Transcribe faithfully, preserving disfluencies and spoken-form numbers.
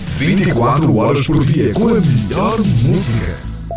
vinte e quatro horas por dia com a melhor música.